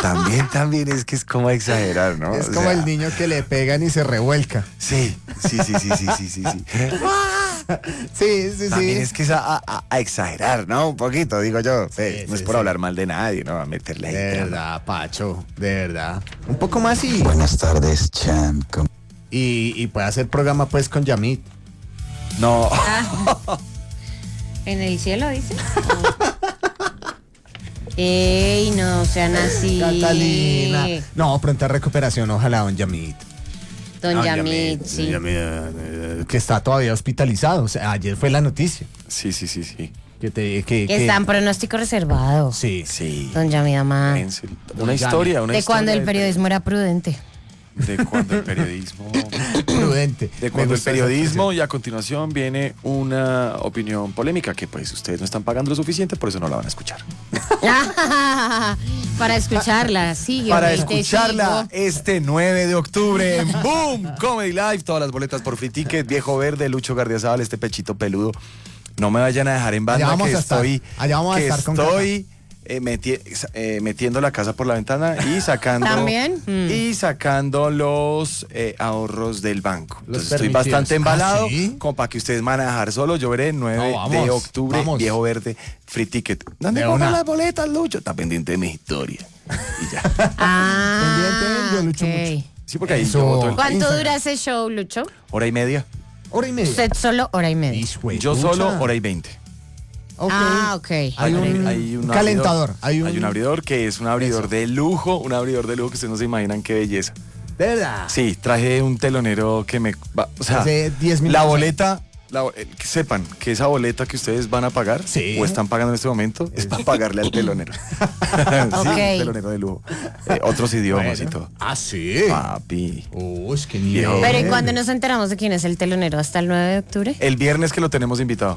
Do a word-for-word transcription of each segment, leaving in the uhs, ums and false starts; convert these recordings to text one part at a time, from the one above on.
también, también es que es como exagerar, ¿no? Es O como sea, el niño que le pegan y se revuelca. Sí, sí, sí, sí, sí, sí, sí, sí. Sí, sí, También sí. es que es a, a- a exagerar, ¿no? Un poquito, digo yo. Sí, Sí, no es sí, por sí. hablar mal de nadie, ¿no? A meterle ahí. De drama. verdad, Pacho, de verdad. Un poco más y, Buenas tardes, champ. ¿Cómo- y, y puede hacer programa pues con Yamit. No. ¿En el cielo dice? Ey, no sean así. Catalina. No, pronta recuperación, ojalá, don Yamit. Don Don Yamit, sí. don Yamit, eh, que está todavía hospitalizado. O sea, ayer fue la noticia. Sí, sí, sí, sí. Que te, que, Que que- está en pronóstico reservado. Sí. Sí. Don Yamit Amá. En serio. Una historia, una De historia. cuando el de- periodismo era prudente. De cuando el periodismo. Prudente. De Me cuando el gusta esa periodismo y a continuación viene una opinión polémica que pues ustedes no están pagando lo suficiente, por eso no la van a escuchar. Para escucharla, sigue. Para hombre, te escucharla sigo. este nueve de octubre en Boom Comedy Live, todas las boletas por Free Ticket, Viejo Verde, Lucho Gardiazabal, este pechito peludo. No me vayan a dejar en banda, Allá vamos que a estar, estoy, allá vamos a que estar con estoy eh, meti- eh, metiendo la casa por la ventana y sacando ¿También? Mm. y sacando los eh, ahorros del banco. Entonces estoy permitidos. bastante embalado, ¿Ah, sí? como para que ustedes van a dejar solo. Yo veré nueve No, de vamos, octubre, vamos. Viejo Verde, Free Ticket. ¿Dónde De compran una. las boletas, Lucho? Está pendiente de mi historia. Y ya. Ah, Pendiente, yo lucho ok. mucho. Sí, porque ahí Eso. yo voto el- ¿Cuánto Instagram. dura ese show, Lucho? hora y media. Hora y media. Usted solo hora y media. Hijo de Yo pucha. solo hora y veinte. Ok. Ah, ok. Hay Hay un, un- hay un calentador. abridor. Hay un, Hay un abridor que es un abridor Eso. de lujo, un abridor de lujo que ustedes no se imaginan qué belleza. ¿De verdad? Sí, traje un telonero que me va, o sea, Hace diez minutos. la boleta, la, eh, que sepan que esa boleta que ustedes van a pagar Sí. o están pagando en este momento es para pagarle al telonero. Sí, Ok. un telonero de lujo. Eh, otros idiomas Bueno. y todo. Ah, sí. Papi. Uy, qué Viejo. nivel. Pero ¿y cuándo nos enteramos de quién es el telonero? ¿Hasta el nueve de octubre? El viernes que lo tenemos invitado.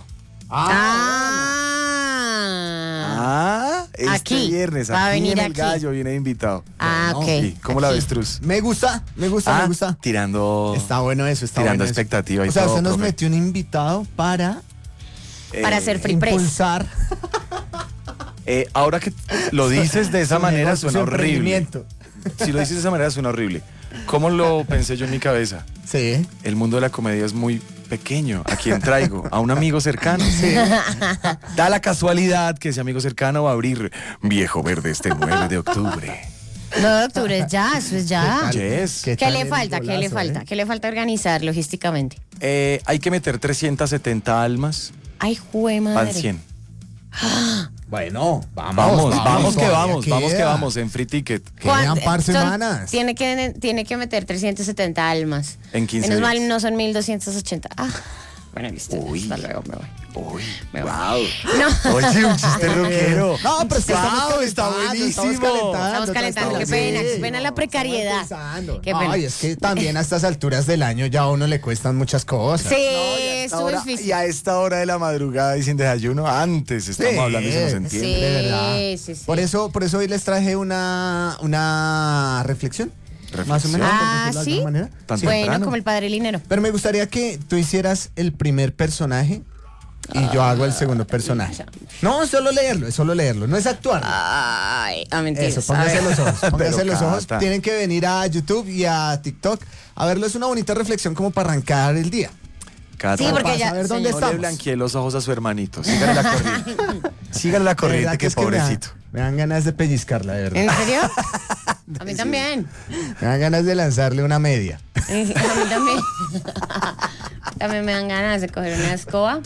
Ah. Ah, este Aquí, viernes. va a Aquí venir en el aquí. gallo viene invitado. Ah, No, ok. Sí, ¿cómo la Aquí. ves, Truz? Me gusta, me gusta, Ah, me gusta. tirando. Está bueno eso, está tirando bueno eso. expectativa y O sea, todo, usted nos profe. metió un invitado para eh, Para hacer free press. impulsar eh, ahora que lo dices de esa su manera negocio, suena su horrible. emprendimiento. Si lo dices de esa manera suena horrible. ¿Cómo lo pensé yo en mi cabeza? Sí. El mundo de la comedia es muy pequeño. ¿A quién traigo? A un amigo cercano. Da la casualidad que ese amigo cercano va a abrir Viejo Verde este nueve de octubre. nueve de octubre es ya, eso es ya. Yes. ¿Qué tal le el falta? ¿Qué le golazo, falta? eh? ¿Qué le falta organizar logísticamente? Eh, hay que meter trescientas setenta almas Ay, jue al madre. cien. Bueno, vamos, Vamos, vamos, que todavía vamos, vamos que queda. vamos en Free Ticket. Quedan ¿Cuán- par son- semanas. Tiene que, tiene que meter trescientas setenta almas. En quince Menos mal días. no son mil doscientos ochenta. Ah, bueno, listo. Uy. Hasta luego, me voy. Uy, Me voy. wow. No. Oye, un chiste rockero. No, pero es que estamos Wow, está calentando, buenísimo. Estamos calentando, Estamos calentando, qué sí. pena, qué pena la No, precariedad. estamos empezando. Qué pena. Ay, es que también a estas alturas del año ya a uno le cuestan muchas cosas. Sí, Esta estuvo hora- difícil. y a esta hora de la madrugada y sin desayuno, antes estamos Sí. hablando y se nos Sí, entiende. De verdad. sí, sí. Por eso, por eso hoy les traje una, una reflexión. Más o menos. Ah, por decirlo de ¿sí? alguna manera. Tan Bueno, temprano. como el padre Linero. Pero me gustaría que tú hicieras el primer personaje y yo hago el segundo personaje. No, solo leerlo, es solo leerlo, no es actuar. Ay, a mentiras. Eso, A póngase ver. los ojos, póngase Pero los ojos. Cata. Tienen que venir a YouTube y a TikTok a verlo. Es una bonita reflexión como para arrancar el día. Cata, Sí, porque Para ya. saber dónde señor. no le estamos. blanqueé los ojos a su hermanito. Sígale la corriente. Sígale la De corriente, verdad que, es que me dan- pobrecito. Me dan ganas de pellizcarla, de verdad. ¿En serio? A mí también. Me dan ganas de lanzarle una media. A mí también. También me dan ganas de coger una escoba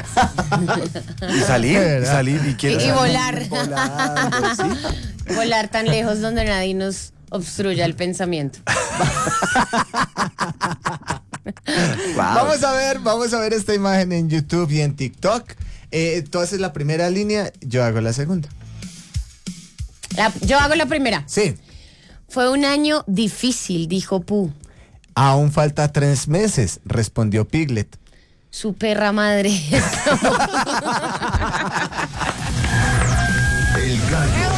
Y salir, De y verdad. salir y y, quiero y salir volar. volando, ¿sí? Volar tan lejos donde nadie nos obstruya el pensamiento. Wow. Vamos a ver, vamos a ver esta imagen en YouTube y en TikTok. Eh, tú haces la primera línea, yo hago la segunda. La- yo hago la primera. Sí. Fue un año difícil, dijo Pooh. Aún falta tres meses, respondió Piglet. Su perra madre. El gallo